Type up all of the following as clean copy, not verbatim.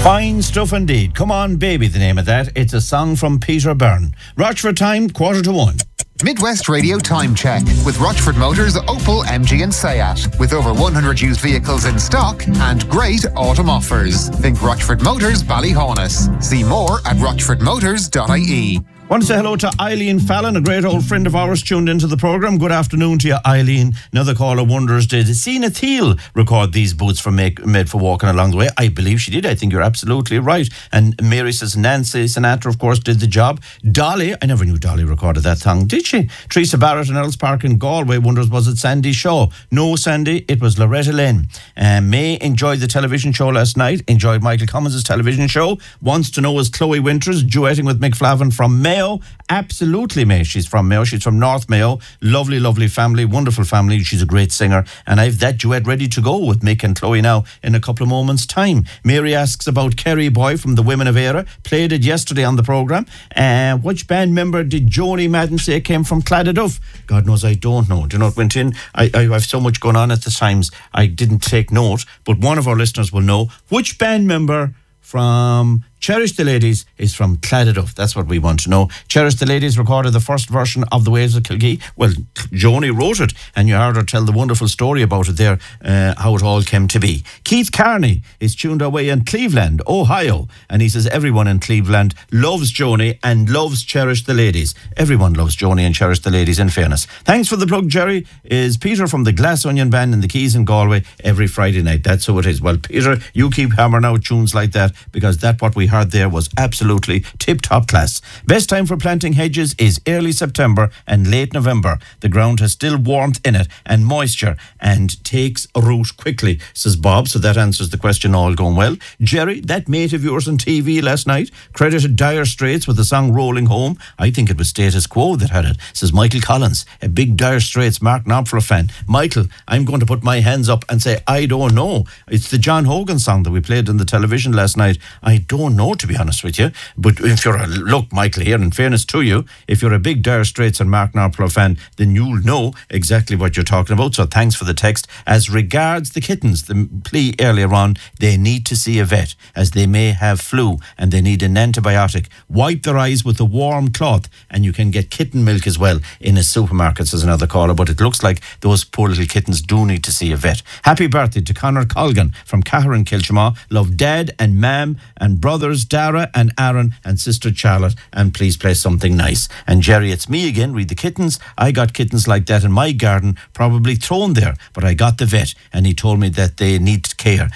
Fine stuff indeed. Come on, baby, the name of that. It's a song from Peter Byrne. Rochford time, 1:45. Midwest Radio Time Check with Rochford Motors, Opel, MG and Seat. With over 100 used vehicles in stock and great autumn offers. Think Rochford Motors, Ballyhonus. See more at rochfordmotors.ie. Want to say hello to Eileen Fallon, a great old friend of ours tuned into the programme. Good afternoon to you, Eileen. Another caller wonders, did Sina Thiel record these boots for Made for Walking Along the Way? I believe she did. I think you're absolutely right. And Mary says Nancy Sinatra, of course, did the job. Dolly, I never knew Dolly recorded that song, did she? Teresa Barrett in Earls Park in Galway wonders, was it Sandy Shaw? No, Sandy, it was Loretta Lynn. May enjoyed the television show last night, enjoyed Michael Cummins' television show. Wants to know, is Chloe Winters duetting with Mick Flavin from Mayo? Absolutely, May. She's from Mayo. She's from North Mayo. Lovely, lovely family. Wonderful family. She's a great singer. And I've that duet ready to go with Mick and Chloe now in a couple of moments' time. Mary asks about Kerry Boy from the Women of Era. Played it yesterday on the programme. Which band member did Joni Madden say came from Claddaduff? God knows I don't know. Do you know what went in? I have so much going on at the times. I didn't take note. But one of our listeners will know which band member from Cherish the Ladies is from Claddaduff. That's what we want to know. Cherish the Ladies recorded the first version of The Waves of Kilkee. Well, Joni wrote it, and you heard her tell the wonderful story about it there, how it all came to be. Keith Carney is tuned away in Cleveland, Ohio, and he says everyone in Cleveland loves Joni and loves Cherish the Ladies. Everyone loves Joni and Cherish the Ladies, in fairness. Thanks for the plug, Jerry. Is Peter from the Glass Onion Band in the Keys in Galway every Friday night. That's who it is. Well, Peter, you keep hammering out tunes like that, because that's what we heard there was absolutely tip-top class. Best time for planting hedges is early September and late November. The ground has still warmth in it and moisture and takes root quickly, says Bob. So that answers the question, all going well. Jerry, that mate of yours on TV last night credited Dire Straits with the song Rolling Home. I think it was Status Quo that had it, says Michael Collins, a big Dire Straits Mark Knopfler fan. Michael, I'm going to put my hands up and say I don't know. It's the John Hogan song that we played on the television last night. I don't know, to be honest with you. But if you're look, Michael, here, in fairness to you, if you're a big Dire Straits and Mark Knopfler fan, then you'll know exactly what you're talking about. So thanks for the text. As regards the kittens, the plea earlier on, they need to see a vet, as they may have flu and they need an antibiotic. Wipe their eyes with a warm cloth, and you can get kitten milk as well in a supermarket, says another caller. But it looks like those poor little kittens do need to see a vet. Happy birthday to Conor Colgan from Cahir in Kilchamaw. Love Dad and Mam and brothers Dara and Aaron and sister Charlotte, and please play something nice. And Jerry, it's me again. Read the kittens. I got kittens like that in my garden, probably thrown there, but I got the vet and he told me that they need care.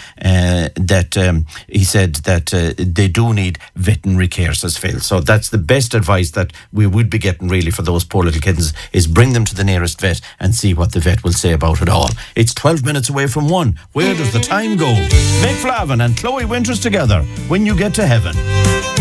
He said that they do need veterinary care, says Phil. So that's the best advice that we would be getting really for those poor little kittens, is bring them to the nearest vet and see what the vet will say about it all. It's 12 minutes away from 1. Where does the time go? Mick Flavin and Chloe Winters together, When You Get to Heaven.